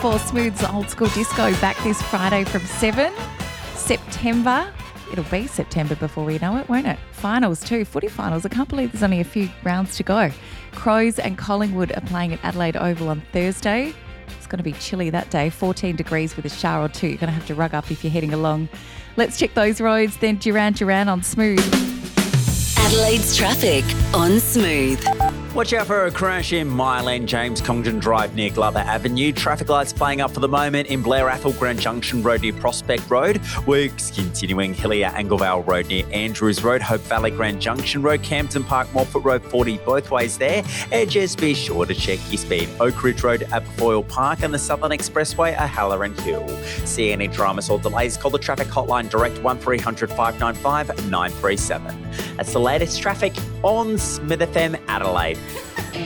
for Smooth's Old School Disco back this Friday from 7 September. It'll be September before we know it, won't it? Finals too, footy finals. I can't believe there's only a few rounds to go. Crows and Collingwood are playing at Adelaide Oval on Thursday. It's going to be chilly that day, 14 degrees with a shower or two. You're going to have to rug up if you're heading along. Let's check those roads, then Duran on Smooth. Adelaide's traffic on Smooth. Watch out for a crash in Mile End, James Congdon Drive near Glover Avenue. Traffic lights playing up for the moment in Blair Athol Grand Junction Road near Prospect Road. Works continuing Hillier Anglevale Road near Andrews Road, Hope Valley Grand Junction Road, Campton Park, Morphet Road 40 both ways there. And just be sure to check your speed. Oak Ridge Road, Aberfoyle Park and the Southern Expressway at Halloran Hill. See any dramas or delays, call the traffic hotline direct 1300 595 937. That's the latest traffic on Smith FM Adelaide.